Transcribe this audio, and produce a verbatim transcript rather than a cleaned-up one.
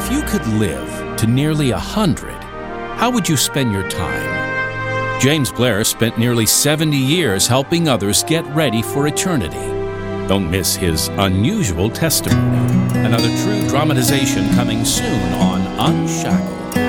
If you could live to nearly a hundred, how would you spend your time? James Blair spent nearly seventy years helping others get ready for eternity. Don't miss his unusual testimony. Another true dramatization coming soon on Unshackled.